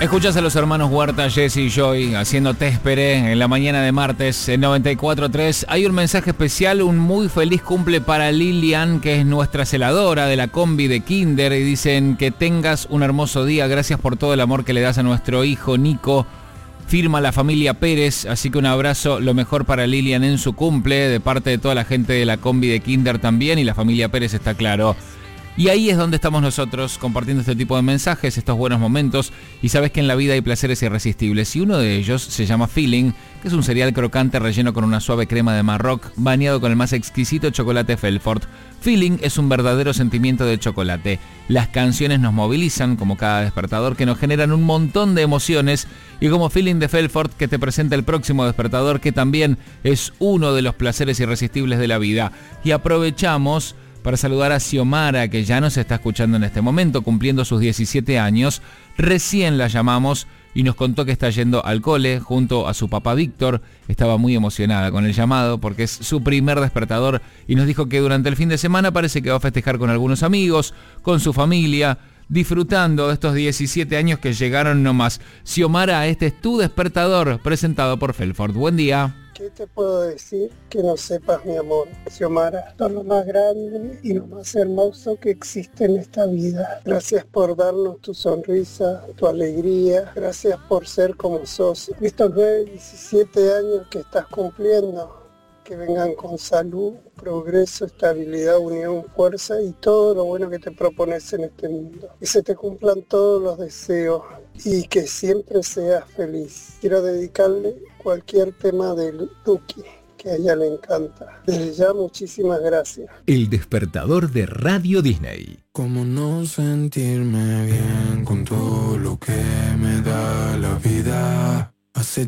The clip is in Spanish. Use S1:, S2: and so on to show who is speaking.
S1: Escuchás a los hermanos Huerta, Jesse y Joy haciendo Te Esperé en la mañana de martes en 94.3. Hay un mensaje especial, un muy feliz cumple para Lilian, que es nuestra celadora de la combi de Kinder, y dicen que tengas un hermoso día. Gracias por todo el amor que le das a nuestro hijo Nico. Firma la familia Pérez, así que un abrazo, lo mejor para Lilian en su cumple, de parte de toda la gente de la combi de Kinder también, y la familia Pérez está claro. Y ahí es donde estamos nosotros, compartiendo este tipo de mensajes, estos buenos momentos, y sabes que en la vida hay placeres irresistibles, y uno de ellos se llama Feeling, que es un cereal crocante relleno con una suave crema de Marroc, bañado con el más exquisito chocolate Felfort. Feeling es un verdadero sentimiento de chocolate. Las canciones nos movilizan, como cada despertador, que nos generan un montón de emociones, y como Feeling de Felfort, que te presenta el próximo despertador, que también es uno de los placeres irresistibles de la vida. Y aprovechamos para saludar a Xiomara, que ya nos está escuchando en este momento, cumpliendo sus 17 años. Recién la llamamos y nos contó que está yendo al cole junto a su papá Víctor. Estaba muy emocionada con el llamado porque es su primer despertador, y nos dijo que durante el fin de semana parece que va a festejar con algunos amigos, con su familia, disfrutando de estos 17 años que llegaron nomás. Xiomara, este es tu despertador, presentado por Felfort. Buen día.
S2: ¿Qué te puedo decir que no sepas, mi amor? Xiomara, esto es lo más grande y lo más hermoso que existe en esta vida. Gracias por darnos tu sonrisa, tu alegría. Gracias por ser como sos. Estos 9, 17 años que estás cumpliendo, que vengan con salud, progreso, estabilidad, unión, fuerza y todo lo bueno que te propones en este mundo. Que se te cumplan todos los deseos y que siempre seas feliz. Quiero dedicarle cualquier tema del Duki, que a ella le encanta. Desde ya, muchísimas gracias.
S3: El despertador de Radio Disney.
S4: ¿Cómo no sentirme bien con todo lo que me da la vida?